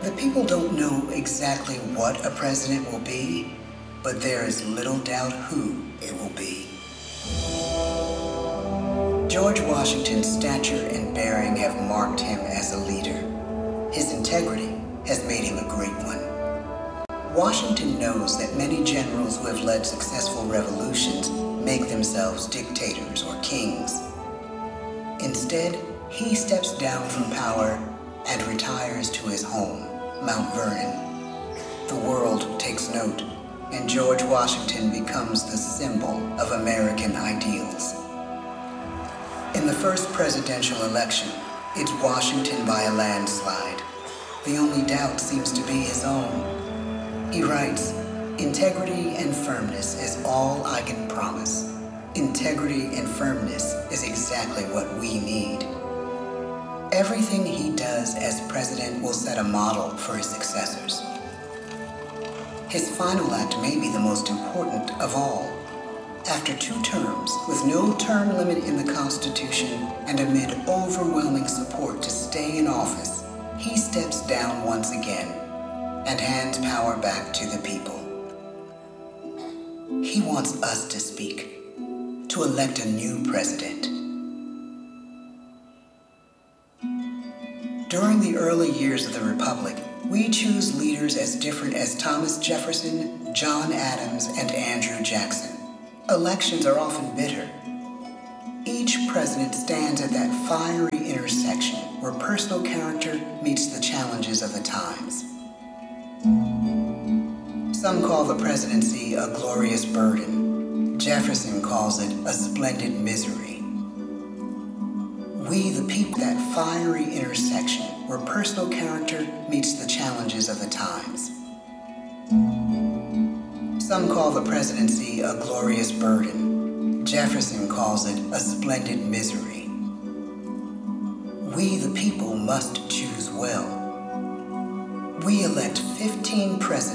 The people don't know exactly what a president will be, but there is little doubt who it will be. George Washington's stature and bearing have marked him as a leader. His integrity has made him a great one. Washington knows that many generals who have led successful revolutions make themselves dictators or kings. Instead, he steps down from power and retires to his home, Mount Vernon. The world takes note, and George Washington becomes the symbol of American ideals. In the first presidential election, it's Washington by a landslide. The only doubt seems to be his own. He writes, "Integrity and firmness is all I can promise. Integrity and firmness is exactly what we need." Everything he does as president will set a model for his successors. His final act may be the most important of all. After 2 terms, with no term limit in the Constitution and amid overwhelming support to stay in office, he steps down once again and hands power back to the people. He wants us to speak, to elect a new president. During the early years of the Republic, we choose leaders as different as Thomas Jefferson, John Adams, and Andrew Jackson. Elections are often bitter. Each president stands at that fiery intersection where personal character meets the challenges of the times. Some call the presidency a glorious burden. Jefferson calls it a splendid misery. We, the people, that fiery intersection where personal character meets the challenges of the times. Some call the presidency a glorious burden. Jefferson calls it a splendid misery. We, the people, must choose well. We elect 15 presidents